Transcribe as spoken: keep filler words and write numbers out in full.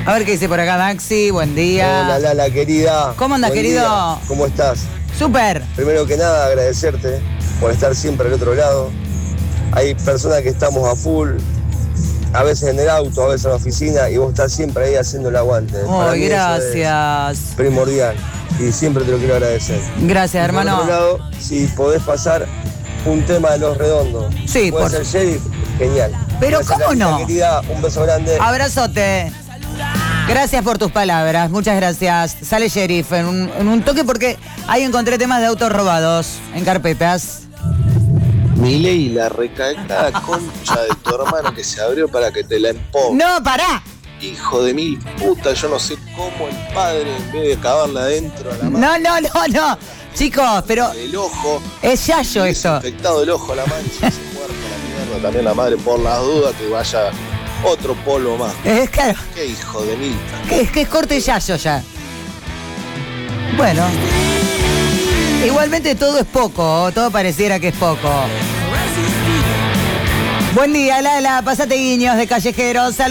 A ver qué dice por acá Maxi, buen día. Hola Lala, querida. ¿Cómo andas, Buen querido? día. ¿Cómo estás? Súper. Primero que nada, agradecerte por estar siempre al otro lado. Hay personas que estamos a full, a veces en el auto, a veces en la oficina, y vos estás siempre ahí haciendo el aguante. Para Ay, mí eso gracias. es primordial y siempre te lo quiero agradecer. Gracias, Y hermano. Por otro lado, si podés pasar un tema de Los Redondos. Sí, puede por- ser Sheriff, genial. Pero Gracias, ¿cómo Lalita, no? querida, un beso grande. Abrazote. Gracias por tus palabras, muchas gracias. Sale Sheriff en un, en un toque porque ahí encontré temas de autos robados en carpetas. Milei, la recalcada concha de tu hermano que se abrió para que te la empobre. No, pará. Hijo de mil puta, yo no sé cómo el padre, en vez de cavarla adentro a la mano No, no, no, no. Chicos, pero del ojo, es yayo y esto. desinfectado el ojo, la mancha, se muerto la mierda. También la madre, por las dudas, que vaya otro polvo más. Es claro, Qué hijo de mil. que es que es corte yayo ya. Bueno. Igualmente todo es poco, todo pareciera que es poco. Buen día, Lala, pasate guiños de callejeros.